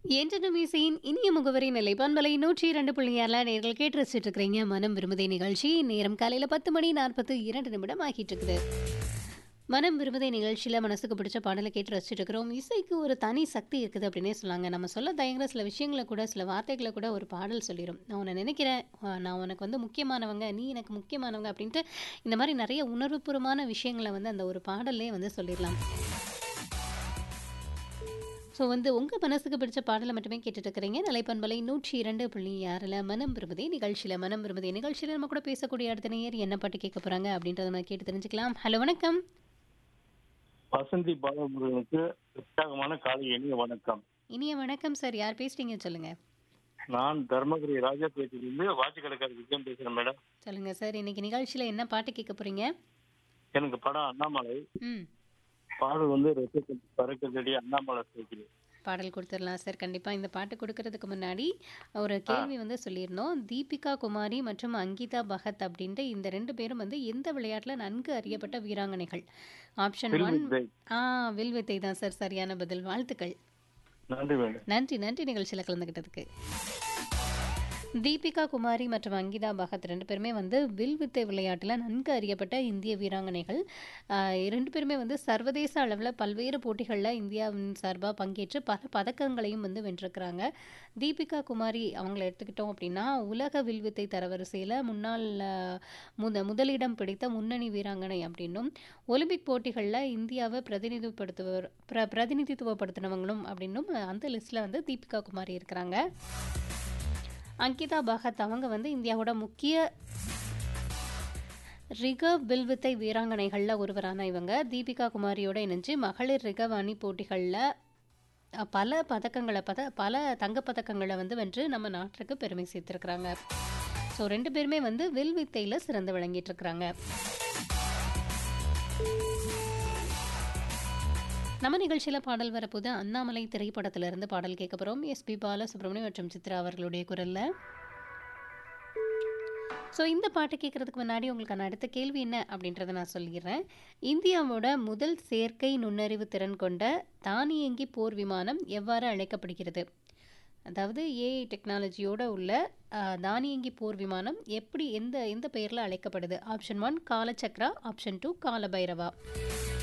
என்றும் இசையின் இனிய முகவரி நிலை பண்பலை 102.6 நேர்கள் கேட்டு ரசிச்சுட்டு இருக்கிறீங்க மனம் விரும்புதே நிகழ்ச்சி. நேரம் காலையில 10:42 ஆகிட்டு இருக்குது. மனம் விரும்புதே நிகழ்ச்சியில மனசுக்கு பிடிச்ச பாடலை கேட்டு ரசிச்சுட்டு இருக்கிறோம். இசைக்கு ஒரு தனி சக்தி இருக்குது அப்படின்னே சொல்லாங்க. நம்ம சொல்ல தயங்குற சில விஷயங்களை கூட, சில வார்த்தைகளை கூட ஒரு பாடல் சொல்லிடும். நான் உன்னை நினைக்கிறேன், நான் உனக்கு வந்து முக்கியமானவங்க, நீ எனக்கு முக்கியமானவங்க அப்படின்ட்டு இந்த மாதிரி நிறைய உணர்வுபூர்வமான விஷயங்களை வந்து அந்த ஒரு பாடல்லே வந்து சொல்லிடலாம். ஸோ வந்து உங்கள் மனசுக்கு பிடிச்ச பாடலை மட்டுமே கேட்டுட்டு இருக்கிறீங்க. நிலைப்பண்பலை 102.6 மனம் விரும்புதே நிகழ்ச்சியில் நம்ம கூட பேசக்கூடிய அடுத்த நேயர் என்ன பாட்டு கேட்க போகிறாங்க அப்படின்றத நம்ம கேட்டு தெரிஞ்சுக்கலாம். ஹலோ, வணக்கம். வசந்தி பாலமுருகனுக்கு உற்சாகமான காலை இனிய வணக்கம். இனிய வணக்கம் சார். யார் பேசுறீங்க சொல்லுங்க. நான் தர்மபுரி ராஜாபேட்டையிலிருந்து வாட்சிக்கடைக்கார விஜயம் பேசுறேன் மேடம். சொல்லுங்க சார். இன்னைக்கு நிகழ்ச்சியில் என்ன பாட்டு கேட்க போறீங்க? எனக்கு படம் அண்ணாமலை. ம் பாடல் வந்து ரத்தத்தில் பறக்கத்தடி அண்ணாமலை சேர்க்கிறேன். பாடல் கொடுத்துடலாம் சார். கண்டிப்பாக இந்த பாட்டு கொடுக்கறதுக்கு முன்னாடி ஒரு கேள்வி வந்து சொல்லியிருந்தோம். தீபிகா குமாரி மற்றும் அங்கிதா பகத் அப்படின்ட்டு இந்த ரெண்டு பேரும் வந்து எந்த விளையாட்டில் நன்கு அறியப்பட்ட வீராங்கனைகள்? ஆப்ஷன் 1 வில்வித்தை தான் சார் சரியான பதில். வாழ்த்துக்கள். நன்றி மேடம். நன்றி நிகழ்ச்சியில் கலந்துக்கிட்டதுக்கு. தீபிகா குமாரி மற்றும் அங்கிதா பகத் ரெண்டு பேருமே வந்து வில்வித்தை விளையாட்டில் நன்கு அறியப்பட்ட இந்திய வீராங்கனைகள். ரெண்டு பேருமே வந்து சர்வதேச அளவில் பல்வேறு போட்டிகளில் இந்தியாவின் சார்பாக பங்கேற்று பல பதக்கங்களையும் வந்து வென்றிருக்கிறாங்க. தீபிகா குமாரி அவங்கள எடுத்துக்கிட்டோம் அப்படின்னா உலக வில்வித்தை தரவரிசையில் முன்னாள் முதலிடம் பிடித்த முன்னணி வீராங்கனை அப்படின்னும், ஒலிம்பிக் போட்டிகளில் இந்தியாவை பிரதிநிதித்துவப்படுத்தினவங்களும் அப்படின்னும் அந்த லிஸ்ட்டில் வந்து தீபிகா குமாரி இருக்கிறாங்க. அங்கிதா பகத் அவங்க வந்து இந்தியாவோட முக்கிய ரிகர்வ் வில்வித்தை வீராங்கனைகளில் ஒருவரான இவங்க தீபிகா குமாரியோட இணைஞ்சு மகளிர் ரிகர்வ் அணி போட்டிகளில் பல தங்கப்பதக்கங்களை வந்து வென்று நம்ம நாட்டுக்கு பெருமை சேர்த்திருக்கிறாங்க. ஸோ ரெண்டு பேருமே வந்து வில்வித்தையில் சிறந்து விளங்கிட்டு இருக்கிறாங்க. நம்ம நிகழ்ச்சியில் பாடல் வரப்போது அண்ணாமலை திரைப்படத்திலிருந்து பாடல் கேட்க போகிறோம். எஸ்பி பாலசுப்ரமணியம் மற்றும் சித்ரா அவர்களுடைய குரலில். ஸோ இந்த பாட்டு கேட்குறதுக்கு முன்னாடி உங்களுக்கான அடுத்த கேள்வி என்ன அப்படின்றத நான் சொல்லிடுறேன். இந்தியாவோட முதல் செயற்கை நுண்ணறிவு திறன் கொண்ட தானியங்கி போர் விமானம் எவ்வாறு அழைக்கப்படுகிறது? அதாவது ஏஐ டெக்னாலஜியோட உள்ள தானியங்கி போர் விமானம் எப்படி எந்த பெயரில் அழைக்கப்படுது? Option 1 காலச்சக்ரா, option 2 Kaala Bhairava.